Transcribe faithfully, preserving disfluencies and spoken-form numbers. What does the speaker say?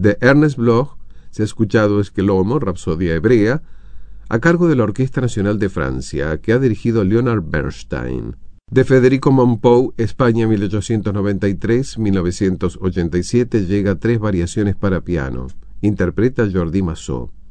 De Ernest Bloch se ha escuchado Esquelomo, Rapsodia Hebrea, a cargo de la Orquesta Nacional de Francia, que ha dirigido Leonard Bernstein. De Federico Mompou, España mil ochocientos noventa y tres a mil novecientos ochenta y siete, llega Tres variaciones para piano. Interpreta Jordi Massot.